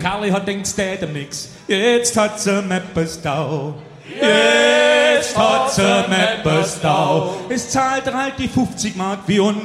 Karli hat denkt, es tät ihm nix. Jetzt hat sie Mepperstau. Jetzt hat sie Mepperstau. Es zahlt halt die 50 Mark wie